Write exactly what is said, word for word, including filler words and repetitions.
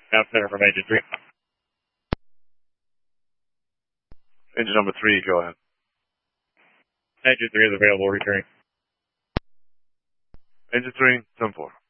Now center from engine three. Engine number three, go ahead. Engine three is available, returning. Engine three, ten four.